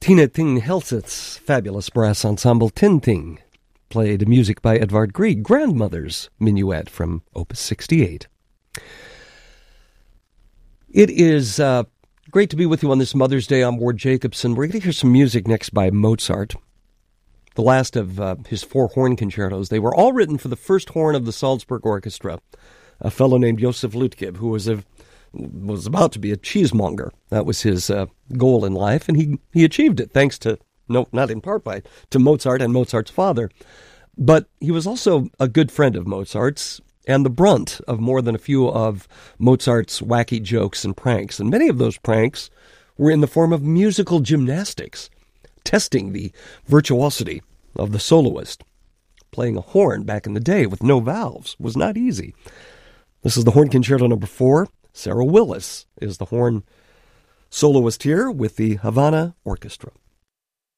Tina Ting Helseth's fabulous brass ensemble Tinting played music by Edvard Grieg, Grandmother's Minuet from Opus 68. It is great to be with you on this Mother's Day. I'm Ward Jacobson. We're going to hear some music next by Mozart, the last of his 4 horn concertos. They were all written for the first horn of the Salzburg Orchestra, a fellow named Josef Lütgev, who was about to be a cheesemonger. That was his goal in life, and he achieved it, thanks to, no, not in part to Mozart and Mozart's father. But he was also a good friend of Mozart's, and the brunt of more than a few of Mozart's wacky jokes and pranks. And many of those pranks were in the form of musical gymnastics, testing the virtuosity of the soloist. Playing a horn back in the day with no valves was not easy. This is the Horn Concerto No. 4. Sarah Willis is the horn soloist here with the Havana Orchestra.